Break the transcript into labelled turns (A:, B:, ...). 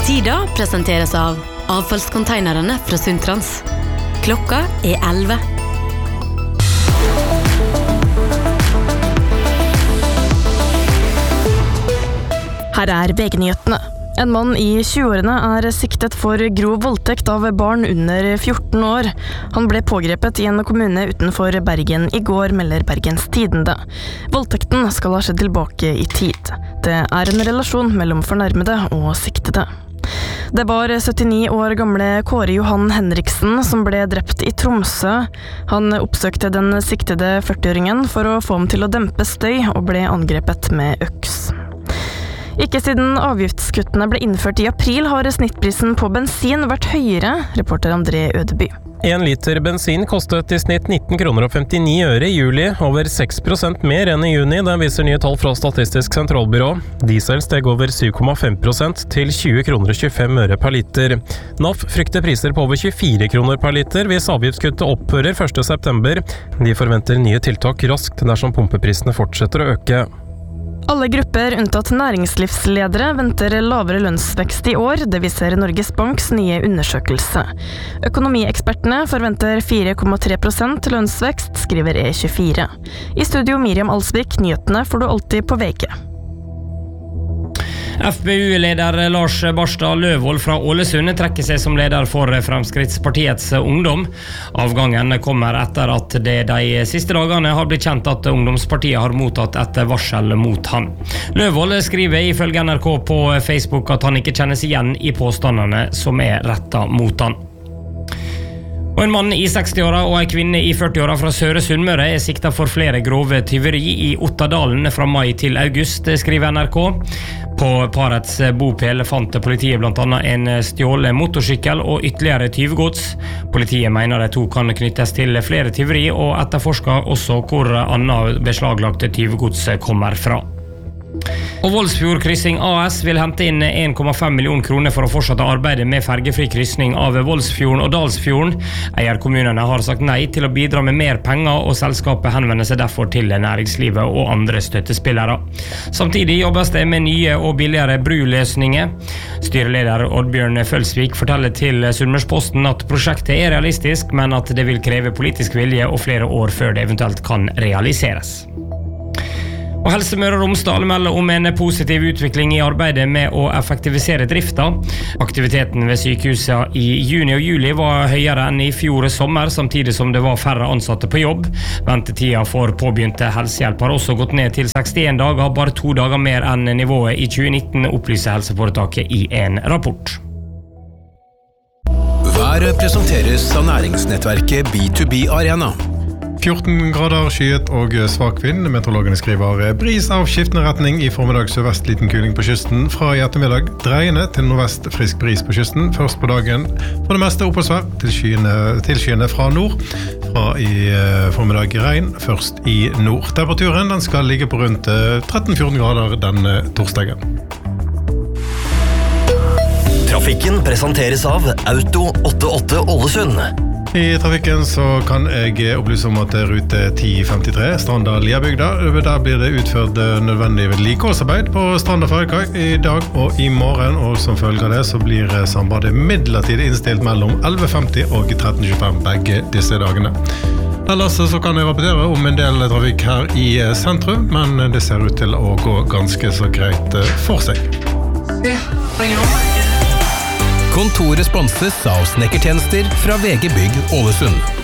A: Sida presenteres av avfallskonteinerne fra Sundtrans. Klokka 11.
B: Her VG-nyhetene. En mann i 20-årene siktet for grov voldtekt av barn under 14 år. Han ble pågrepet i en kommune utenfor Bergen i går, melder Bergens Tidende. Voldtekten skal ha skjedd tilbake i tid. Det en relasjon mellom fornærmede og siktede. Det var 79 år gamle Kåre Johan Henriksen som ble drept i Tromsø. Han oppsøkte den siktede 40-åringen for å få ham til å dempe støy og ble angrepet med øks. Ikke siden avgiftskuttene ble innført i april har snittprisen på bensin vært høyere, reporter André Ødeby.
C: 1 liter bensin kostet i snitt 19,59 kroner i juli, over 6% mer enn i juni, det viser nye tall fra Statistisk sentralbyrå. Diesel steg over 7,5% til 20,25 kroner per liter. NAF frykter priser på over 24 kroner per liter hvis avgiftskuttet opphører 1. september. De forventer nye tiltak raskt dersom pumpeprisene fortsetter å øke.
B: Alle grupper unntatt næringslivsledere venter lavere lønnsvekst i år, det viser Norges Banks nye undersøkelse. Økonomiekspertene forventer 4,3% lønnsvekst, skriver E24. I studio Miriam Alsvik, nyhetene får du alltid på VG.
D: FPU-leder Lars Barstad Løvold fra Ålesund trekker seg som leder for Fremskrittspartiets ungdom. Avgangen kommer etter at det de siste dagene har blitt kjent at ungdomspartiet har mottatt et varsel mot han. Løvold skriver ifølge NRK på Facebook at han ikke kjennes igjen i påstandene som rettet mot han. Og en mann i 60-åra og en kvinne i 40-åra fra Søre Sunnmøre siktet for flere grove tyveri i Ottadalen fra mai til august, skriver NRK. På parets bopel fant politiet blant annet en stjålet motorsykkel og ytterligere tyvegods. Politiet mener de to kan knyttes til flere tyveri og etterforsker også hvor annet beslaglagte tyvegods kommer fra. Og Voldsfjord Kryssing AS vil hente inn 1,5 millioner kroner for å fortsette arbeidet med fergefri kryssing av Voldsfjorden og Dalsfjorden. Eierkommunene har sagt nei til å bidra med mer penger, og selskapet henvender seg derfor til næringslivet og andre støttespillere. Samtidig jobbes det med nye og billigere bruløsninger. Styreleder Oddbjørn Følsvik forteller til Sunnmørsposten at prosjektet realistisk, men at det vil kreve politisk vilje og flere år før det eventuelt kan realiseres. Og Helse Møre og Romsdal melder om en positiv utvikling i arbeidet med å effektivisere drifta. Aktiviteten ved sykehuset i juni og juli var høyere enn i fjor sommer, samtidig som det var færre ansatte på jobb. Ventetida for påbegynte helsehjelp har også gått ned til 61 dager, bare 2 dager mer enn nivået i 2019, opplyser helseforetaket i en rapport.
E: Været presenteres av næringsnettverket B2B Arena.
F: 14 grader skyet og svak vind. Meteorologene skriver bris av skiftende retning i formiddag, sørvest liten kuling på kysten. Fra i ettermiddag dreiende til nordvest frisk bris på kysten. Først på dagen for det meste oppholdsvær til skyene fra nord. Fra i formiddag regn først i nord. Temperaturen den skal ligge på rundt 13-14 grader denne torsdagen.
E: Trafikken presenteres av Auto 88 Ålesund.
F: I trafikken så kan jeg opplyse om at rute 1053 Stranda-Liabygda, der blir det utført nødvendig vedlikeholdsarbeid på Stranda ferjekai i dag og i morgen, og som følge av det så blir sambandet midlertidig innstilt mellom 11.50 og 13.25 begge disse dagene. Ellers så kan jeg rapportere om en del trafikk her i sentrum, men det ser ut til å gå ganske så greit for seg.
E: Kontoret sponses av snekkertjenester fra VG Bygg Ålesund.